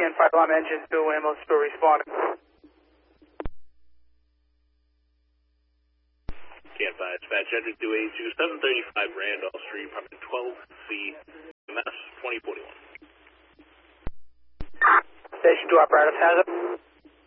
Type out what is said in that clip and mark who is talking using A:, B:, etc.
A: TN5 alarm engine 2, ambulance still responding.
B: TN5 dispatch engine 282, 735 Randolph Street, apartment 12C, MS 2041.
A: Station 2 apparatus has it.